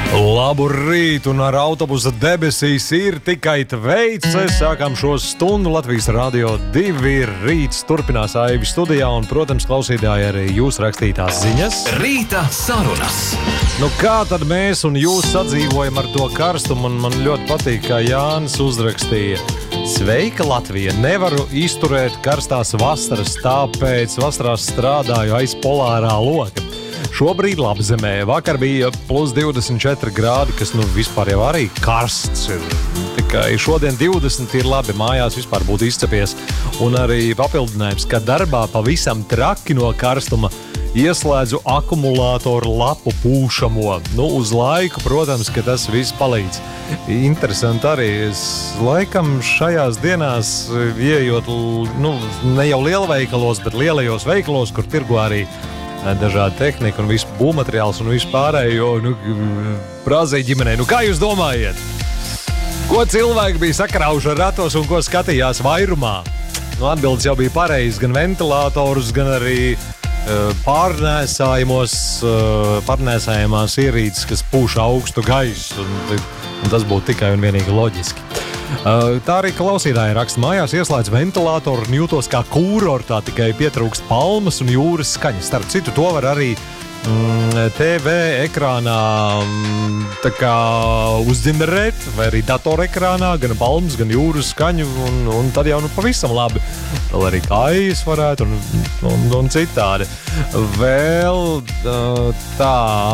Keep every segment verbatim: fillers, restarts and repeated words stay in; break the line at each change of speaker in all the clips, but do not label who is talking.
Labu rītu, un ar autobusa debesīs ir tikai veids. Sākām šo stundu Latvijas Radio divi rīts. Turpinās Aivis studijā, un, protams, klausītāji arī jūs rakstītās ziņas.
Rīta sarunas.
Nu, kā tad mēs un jūs sadzīvojam ar to karstumu? Un man ļoti patīk, kā Jānis uzrakstīja. Sveika, Latvija! Nevaru izturēt karstās vasaras, tāpēc vasarās strādāju aiz polārā loka. Šobrīd Labzemē. Vakar bija plus divdesmit četri grādi, kas nu vispār jau arī karsts ir. Tikai šodien divdesmit ir labi, mājās vispār būtu izcepies. Un arī papildinājums, ka darbā pavisam traki no karstuma ieslēdzu akumulātoru lapu pūšamo. Nu, uz laiku, protams, ka tas viss palīdz. Interesanti arī. Es laikam šajās dienās ieejot, nu, ne jau lielveikalos, bet lielajos veikalos, kur tirgo arī dažādi tehnika un visu būvmateriāls un visu pārējo, nu, prāzēja ģimenei. Nu, kā jūs domājat? Ko cilvēki bija sakrauši ar ratos un ko skatījās vairumā? Nu, atbildes jau bija pareizs, gan ventilatorus, gan arī uh, pārnēsājumos, uh, pārnēsājumās ierīces, kas pūš augstu gaisu, un, un tas būtu tikai un vienīgi loģiski. Uh, tā arī klausītāji raksta, mājās ieslēdz ventilātoru un jūtos kā kūrortā, tikai pietrūkst palmas un jūras skaņas. Starp citu, to var arī mm, T V ekrānā mm, tā kā uzģenerēt, vai arī datorekrānā, gan palmas, gan jūras skaņu, un, un tad jau nu pavisam labi. Vēl arī kājas varētu un, un, un citādi. Vēl uh, tā...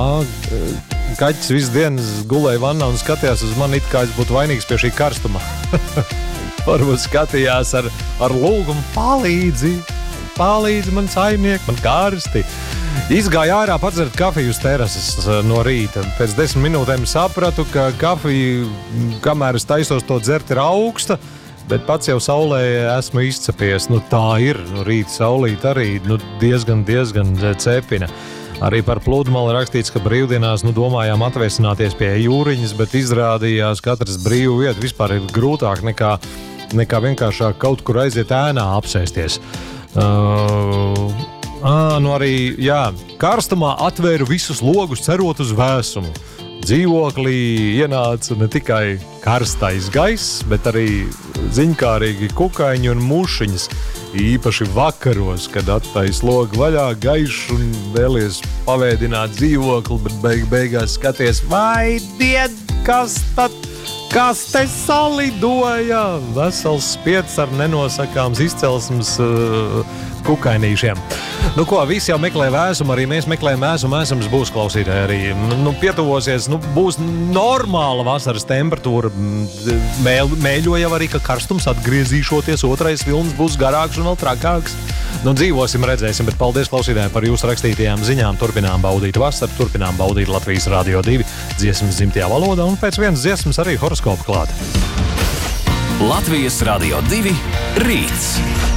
Kaķis visu dienas gulēja vannā un skatījās uz mani, it kā es būtu vainīgs pie šī karstuma. Varbūt skatījās ar, ar lūgumu palīdzi, palīdzi man saimnieki, man karsti. Izgāja ārā padzert kafiju uz terases no rīta. Pēc desmit minūtēm sapratu, ka kafija, kamēr es taisos to dzert, ir augsta, bet pats jau saulē esmu izcepies. Nu tā ir, nu rīta saulīt arī nu, diezgan, diezgan cepina. Arī par pludmali rakstīts, ka brīvdienās nu, domājām atvēsināties pie jūriņas, bet izrādījās, ka katrs brīvu vietu vispār ir grūtāk nekā, nekā vienkāršāk kaut kur aiziet ēnā apsēsties. Uh, ā, nu arī, jā, karstumā atvēru visus logus, cerot uz vēsumu. Dzīvoklī ienāca ne tikai karstais gaiss, bet arī ziņkārīgi kukaiņi un mušiņas. Īpaši vakaros, kad attais logu vaļā gaišs un vēlies pavēdināt dzīvokli, bet beig beigās skaties, vai died, kas tad, kas te salidoja? Vesels spiedz ar nenosakāms izcelsmes uh, kukainīšiem. Nu ko, visi jau meklē vēsumu, arī mēs meklējam vēsumu, vēsums būs klausītāji arī. Nu, pietuvosies, nu, būs normāla vasaras temperatūra. Mēl, mēļo jau arī, ka karstums atgriezīšoties, otrais vilnis būs garāks un vēl trakāks. Nu, dzīvosim, redzēsim, bet paldies klausītājiem par jūsu rakstītajām ziņām. Turpinām baudīt vasaru, turpinām baudīt Latvijas Radio divi dziesmas dzimtajā valodā, un pēc vienas dziesmas arī horoskopu klāt.
Latvijas Radio divi rīts.